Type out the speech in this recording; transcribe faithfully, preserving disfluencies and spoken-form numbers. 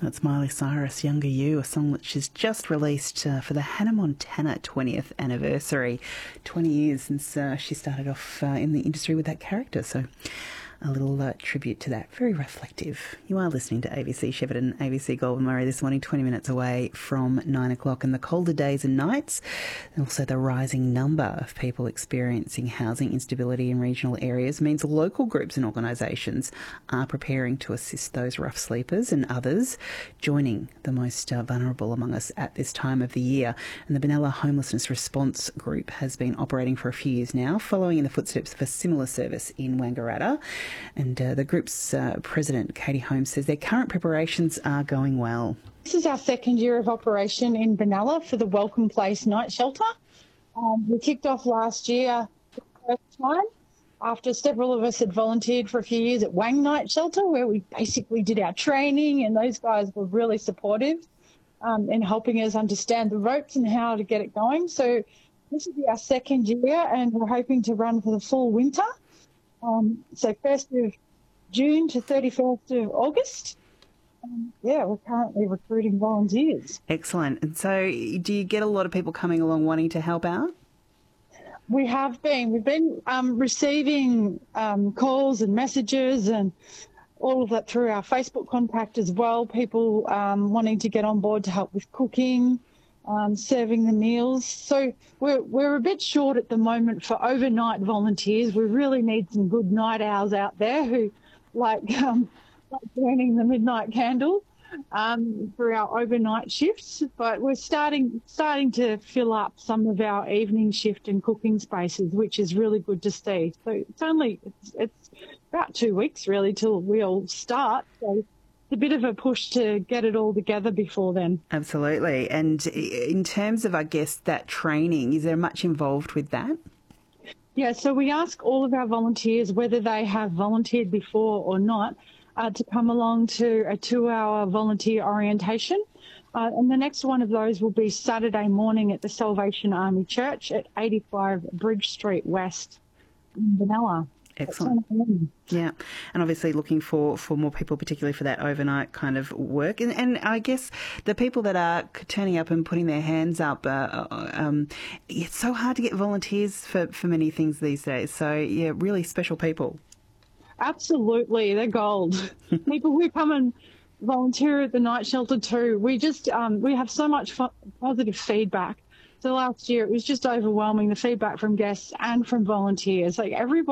That's Miley Cyrus, Younger You, a song that she's just released uh, for the Hannah Montana twentieth anniversary. twenty years since uh, she started off uh, in the industry with that character, so a little uh, tribute to that. Very reflective. You are listening to A B C Shepparton, A B C Goulburn Murray this morning, twenty minutes away from nine o'clock, and the colder days and nights, and also the rising number of people experiencing housing instability in regional areas means local groups and organisations are preparing to assist those rough sleepers and others joining the most uh, vulnerable among us at this time of the year. And the Benalla Homelessness Response Group has been operating for a few years now, following in the footsteps of a similar service in Wangaratta. And uh, the group's uh, president, Katie Holmes, says their current preparations are going well. This is our second year of operation in Benalla for the Welcome Place Night Shelter. Um, we kicked off last year for the first time after several of us had volunteered for a few years at Wang Night Shelter, where we basically did our training, and those guys were really supportive um, in helping us understand the ropes and how to get it going. So this will be our second year, and we're hoping to run for the full winter. Um, so first of June to thirty-first of August. Um, yeah, we're currently recruiting volunteers. Excellent. And so do you get a lot of people coming along wanting to help out? We have been. We've been um, receiving um, calls and messages and all of that through our Facebook contact as well, people um, wanting to get on board to help with cooking, Um, serving the meals. So we're we're a bit short at the moment for overnight volunteers. We really need some good night owls out there who like, um, like burning the midnight candle um, for our overnight shifts. But we're starting starting to fill up some of our evening shift and cooking spaces, which is really good to see. So it's only it's, it's about two weeks really till we all start. So a bit of a push to get it all together before then. Absolutely. And in terms of, I guess, that training, is there much involved with that? Yeah, so we ask all of our volunteers, whether they have volunteered before or not, uh, to come along to a two-hour volunteer orientation. Uh, and the next one of those will be Saturday morning at the Salvation Army Church at eighty-five Bridge Street West in Benalla. Excellent. Yeah. And obviously looking for, for more people, particularly for that overnight kind of work. And, and I guess the people that are turning up and putting their hands up, uh, um, it's so hard to get volunteers for, for many things these days. So, yeah, really special people. Absolutely. They're gold. People who come and volunteer at the night shelter too. We just, um, we have so much fo- positive feedback. So last year it was just overwhelming, the feedback from guests and from volunteers. Like everybody